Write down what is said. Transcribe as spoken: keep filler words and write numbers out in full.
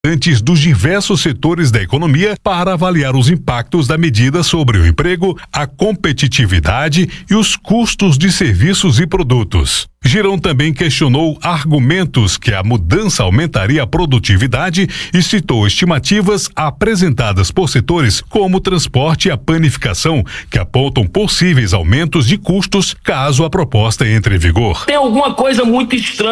representantes dos diversos setores da economia para avaliar os impactos da medida sobre o emprego, a competitividade e os custos de serviços e produtos. Girão também questionou argumentos que a mudança aumentaria a produtividade e citou estimativas apresentadas por setores como o transporte e a panificação, que apontam possíveis aumentos de custos caso a proposta entre em vigor. Tem alguma coisa muito estranha